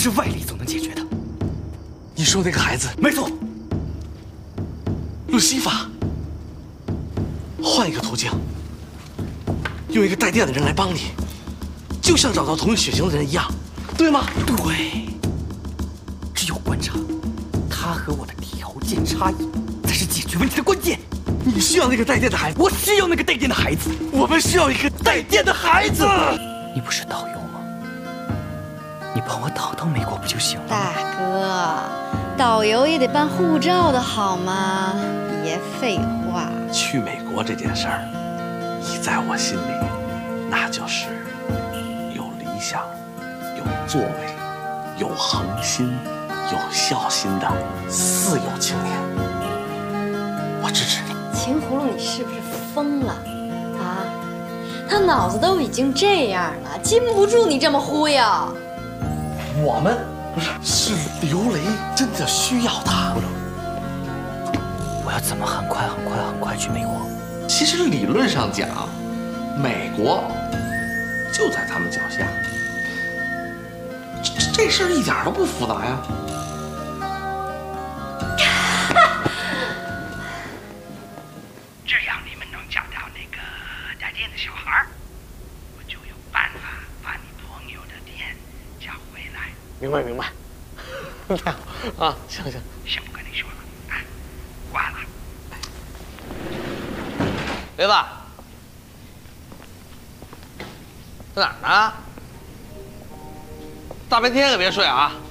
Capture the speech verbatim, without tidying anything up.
是外力所能解决的。 你说那个孩子？ 没错。 路西法，换一个途径，用一个带电的人来帮你，就像找到同一血型的人一样，对吗？ 对。只有观察他和我的条件差异，才是解决问题的关键。 你需要那个带电的孩子， 我需要那个带电的孩子， 我们需要一个带电的孩子。 你不是导游吗？你帮我导到美国不就行了？ 大哥，导游也得办护照的好吗？别废话。 去美国这件事儿，你在我心里，那就是有理想、有作为、有恒心、有孝心的四有青年。我支持你。 秦葫芦，你是不是疯了啊？他脑子都已经这样了，禁不住你这么忽悠。 我们不是，是刘雷真的需要他。 我要怎么很快很快很快去美国？ 其实理论上讲，美国就在咱们脚下，这这事儿一点都不复杂呀。 只要你们能找到那个带电的小孩，我就有办法把你朋友的电找回来。 明白明白。太好啊，行行， 先不跟你说了，啊，挂了。 雷子，在哪儿呢？大白天可别睡啊！